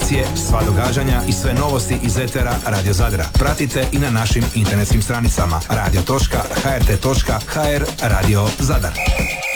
informacije, sva događanja i sve novosti iz etera Radio Zadra. Pratite i na našim internetskim stranicama radio.hrt.hr Radio Zadar.